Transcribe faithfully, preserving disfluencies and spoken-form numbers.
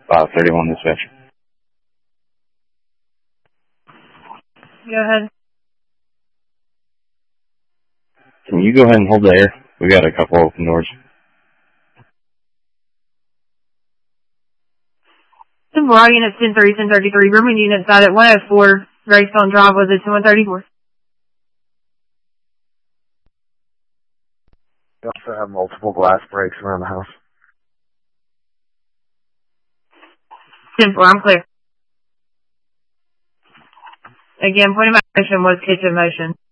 five thirty-one dispatch. Go ahead. Can you go ahead and hold there? We got a couple open doors. Raw units ten thirty, ten thirty-three. Roman units out at one oh four Greystone Drive was it to one thirty-four. We also have multiple glass breaks around the house. ten four, I'm clear. Again, point of my motion was kitchen motion.